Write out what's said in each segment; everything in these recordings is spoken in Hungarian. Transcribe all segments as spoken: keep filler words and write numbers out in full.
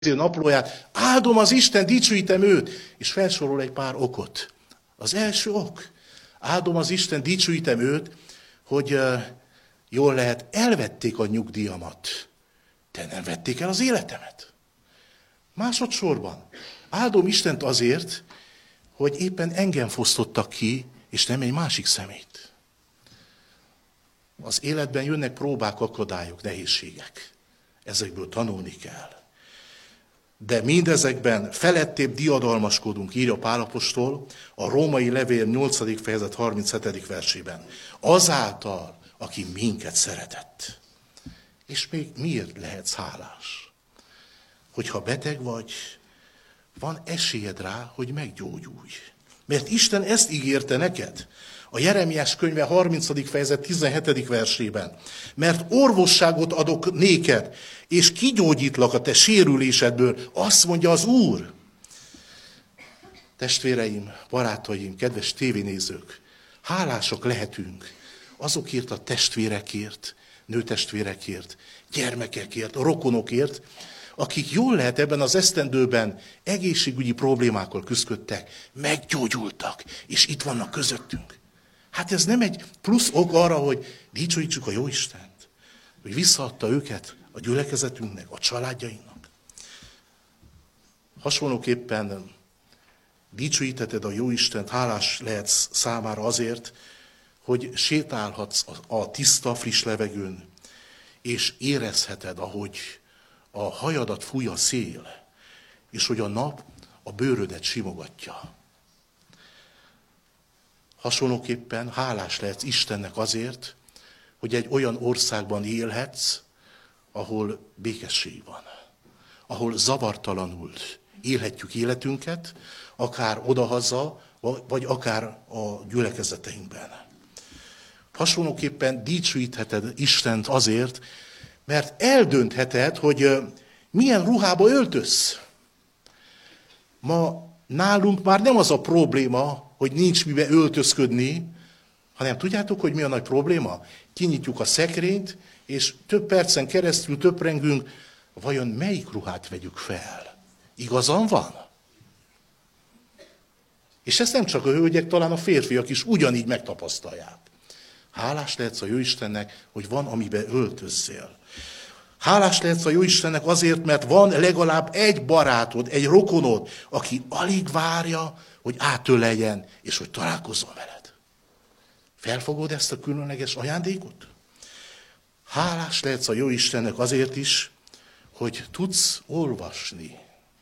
naplóját, áldom az Isten, dicsőítem őt, és felsorol egy pár okot. Az első ok, áldom az Isten, dicsőítem őt, hogy uh, jól lehet, elvették a nyugdíjamat, de nem vették el az életemet. Másodszorban, áldom Istent azért, hogy éppen engem fosztottak ki, és nem egy másik szemét. Az életben jönnek próbák, akadályok, nehézségek. Ezekből tanulni kell. De mindezekben felettébb diadalmaskodunk, írja Pál apostol a római levél nyolcadik fejezet harminchetedik versében. Azáltal, aki minket szeretett. És még miért lehetsz hálás? Hogyha beteg vagy, van esélyed rá, hogy meggyógyulj. Mert Isten ezt ígérte neked. A Jeremiás könyve harmincadik fejezet tizenhetedik versében. Mert orvosságot adok néked, és kigyógyítlak a te sérülésedből, azt mondja az Úr. Testvéreim, barátaim, kedves tévénézők, hálásak lehetünk azokért a testvérekért, nőtestvérekért, gyermekekért, rokonokért, akik jól lehet ebben az esztendőben egészségügyi problémákkal küzdöttek, meggyógyultak, és itt vannak közöttünk. Hát ez nem egy plusz ok arra, hogy dicsőítsük a Jóistent, hogy visszaadta őket a gyülekezetünknek, a családjainknak. Hasonlóképpen dicsőíteted a Jóistent, hálás lehetsz számára azért, hogy sétálhatsz a tiszta, friss levegőn, és érezheted, ahogy a hajadat fúj a szél, és hogy a nap a bőrödet simogatja. Hasonlóképpen hálás lehetsz Istennek azért, hogy egy olyan országban élhetsz, ahol békesség van, ahol zavartalanul élhetjük életünket, akár odahaza, vagy akár a gyülekezeteinkben. Hasonlóképpen dicsőítheted Istent azért, mert eldöntheted, hogy milyen ruhába öltöz. Ma nálunk már nem az a probléma, hogy nincs mibe öltözködni, hanem tudjátok, hogy mi a nagy probléma? Kinyitjuk a szekrényt, és több percen keresztül töprengünk, vajon melyik ruhát vegyük fel? Igazam van? És ezt nem csak a hölgyek, talán a férfiak is ugyanígy megtapasztalják. Hálás lehetsz a Jóistennek, hogy van, amiben öltözzél. Hálás lehetsz a Jóistennek azért, mert van legalább egy barátod, egy rokonod, aki alig várja, hogy átöleljen, és hogy találkozzon veled. Felfogod ezt a különleges ajándékot? Hálás lehetsz a Jóistennek azért is, hogy tudsz olvasni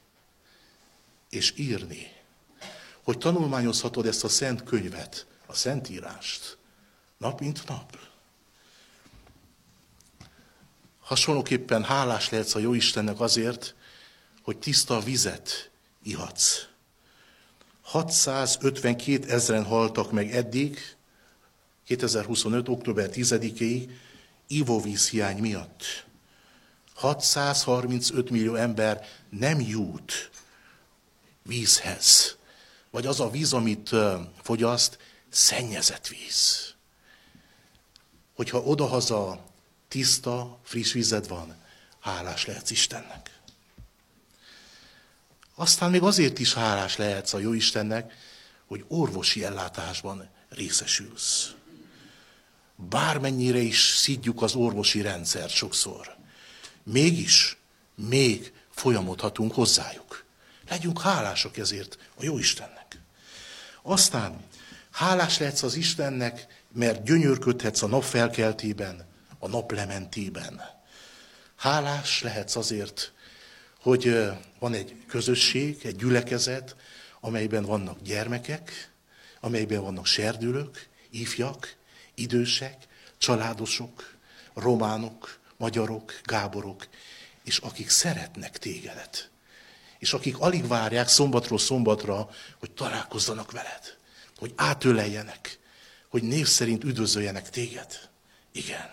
és írni. Hogy tanulmányozhatod ezt a szent könyvet, a Szentírást, nap mint nap. Hasonlóképpen hálás lehetsz a Jóistennek azért, hogy tiszta vizet ihatsz. hatszázötvenkét ezren haltak meg eddig, kétezer-huszonöt. október tizedikéig ivóvízhiány miatt. hatszázharmincöt millió ember nem jut vízhez. Vagy az a víz, amit fogyaszt, szennyezett víz. Hogyha odahaza tiszta, friss vízed van, hálás lehetsz Istennek. Aztán még azért is hálás lehetsz a Jóistennek, hogy orvosi ellátásban részesülsz. Bármennyire is szidjuk az orvosi rendszert sokszor, mégis még folyamodhatunk hozzájuk. Legyünk hálásak ezért a Jóistennek. Aztán hálás lehetsz az Istennek, mert gyönyörködhetsz a nap felkeltében, a nap lementében. Hálás lehetsz azért, hogy van egy közösség, egy gyülekezet, amelyben vannak gyermekek, amelyben vannak serdülők, ifjak, idősek, családosok, románok, magyarok, gáborok, és akik szeretnek tégedet. És akik alig várják szombatról szombatra, hogy találkozzanak veled, hogy átöleljenek, hogy név szerint üdvözöljenek téged. Igen.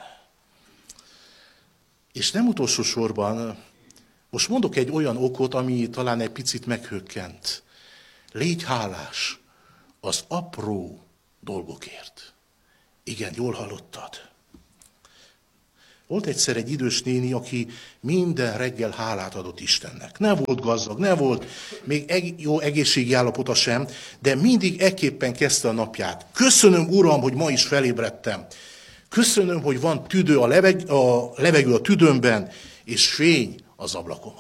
És nem utolsó sorban, most mondok egy olyan okot, ami talán egy picit meghökkent. Légy hálás az apró dolgokért. Igen, jól hallottad. Volt egyszer egy idős néni, aki minden reggel hálát adott Istennek. Nem volt gazdag, nem volt még eg- jó egészségi állapota sem, de mindig ekképpen kezdte a napját. Köszönöm, Uram, hogy ma is felébredtem. Köszönöm, hogy van tüdő a, leveg- a levegő a tüdőmben, és fény az ablakomon.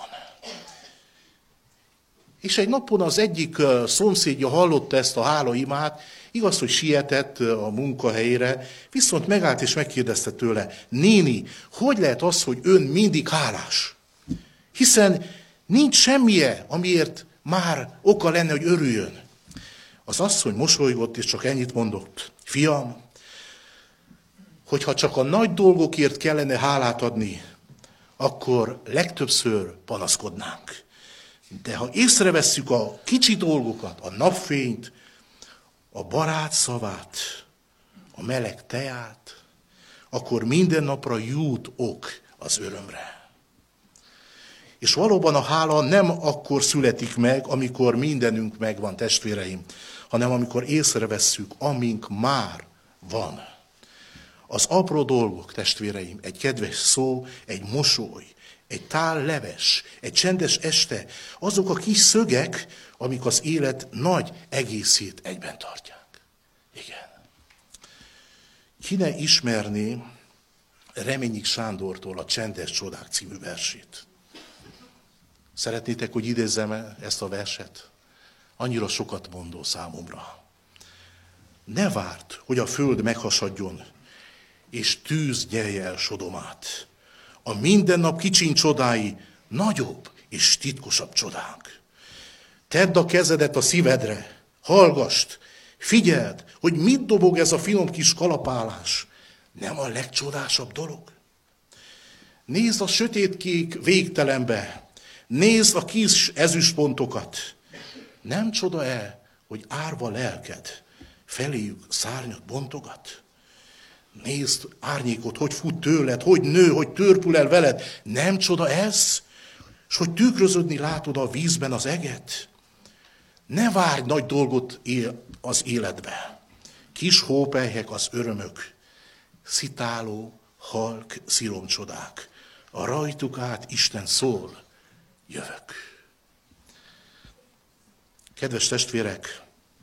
És egy napon az egyik szomszédja hallotta ezt a hálaimát, igaz, hogy sietett a munkahelyére, viszont megállt és megkérdezte tőle, néni, hogy lehet az, hogy ön mindig hálás? Hiszen nincs semmije, amiért már oka lenne, hogy örüljön. Az asszony mosolygott, és csak ennyit mondott, fiam, hogyha csak a nagy dolgokért kellene hálát adni, akkor legtöbbször panaszkodnánk. De ha észrevesszük a kicsi dolgokat, a napfényt, a barát szavát, a meleg teát, akkor minden napra jut ok az örömre. És valóban a hála nem akkor születik meg, amikor mindenünk megvan, testvéreim, hanem amikor észrevesszük, amink már van. Az apró dolgok, testvéreim, egy kedves szó, egy mosoly, egy tál leves, egy csendes este, azok a kis szögek, amik az élet nagy egészét egyben tartják. Igen. Ki ne ismerné Reményik Sándortól a Csendes csodák című versét? Szeretnétek, hogy idézzem ezt a verset? Annyira sokat mondó számomra. Ne várd, hogy a föld meghasadjon, és tűz nyelje el Sodomát. A mindennap kicsin csodái nagyobb és titkosabb csodák. Tedd a kezedet a szívedre, hallgasd, figyeld, hogy mit dobog ez a finom kis kalapálás. Nem a legcsodásabb dolog? Nézd a sötétkék végtelenbe, nézd a kis ezüstpontokat. Nem csoda-e, hogy árva lelked feléjük szárnyat bontogat? Nézd árnyékot, hogy fut tőled, hogy nő, hogy törpül el veled. Nem csoda ez? És hogy tükröződni látod a vízben az eget? Ne várj nagy dolgot él az életbe. Kis hópelyhek az örömök, szitáló, halk sziromcsodák. A rajtuk át Isten szól, jövök. Kedves testvérek,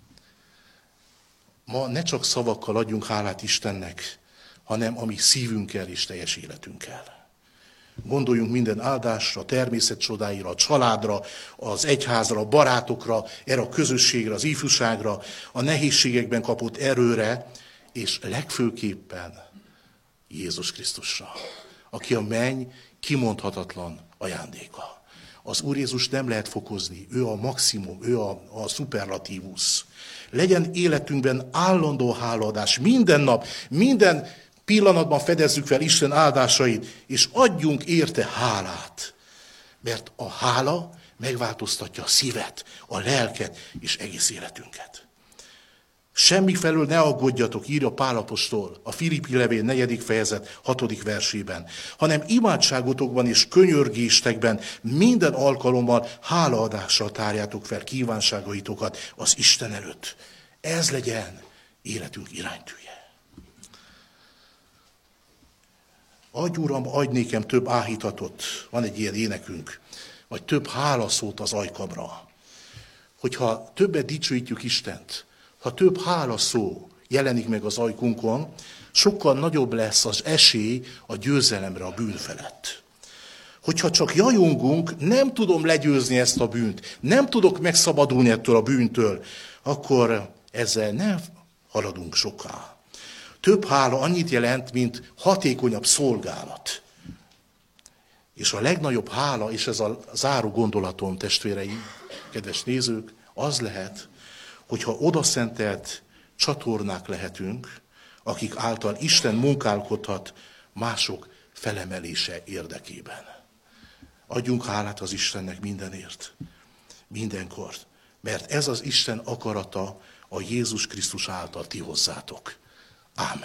ma ne csak szavakkal adjunk hálát Istennek, hanem a mi szívünkkel és teljes életünkkel. Gondoljunk minden áldásra, a természet csodáira, a családra, az egyházra, a barátokra, erre a közösségre, az ifjúságra, a nehézségekben kapott erőre, és legfőképpen Jézus Krisztusra, aki a menny kimondhatatlan ajándéka. Az Úr Jézus nem lehet fokozni, ő a maximum, ő a, a szuperlatívusz. Legyen életünkben állandó hálaadás, minden nap, minden pillanatban fedezzük fel Isten áldásait, és adjunk érte hálát. Mert a hála megváltoztatja a szívet, a lelket és egész életünket. Semmi felől ne aggódjatok, írja Pál apostol a Filippi levél negyedik fejezet hatodik versében, hanem imádságotokban és könyörgéstekben minden alkalommal hálaadással tárjátok fel kívánságaitokat az Isten előtt. Ez legyen életünk iránytűje. Adj, Uram, adj nékem több áhítatot, van egy ilyen énekünk, vagy több hálaszót az ajkamra. Hogyha többet dicsőítjük Istent, ha több hála szó jelenik meg az ajkunkon, sokkal nagyobb lesz az esély a győzelemre a bűn felett. Hogyha csak jajongunk, nem tudom legyőzni ezt a bűnt, nem tudok megszabadulni ettől a bűntől, akkor ezzel nem haladunk soká. Több hála annyit jelent, mint hatékonyabb szolgálat. És a legnagyobb hála, és ez a záró gondolatom, testvéreim, kedves nézők, az lehet, hogyha odaszentelt csatornák lehetünk, akik által Isten munkálkodhat mások felemelése érdekében. Adjunk hálát az Istennek mindenért, mindenkor, mert ez az Isten akarata a Jézus Krisztus által ti hozzátok. Ámen.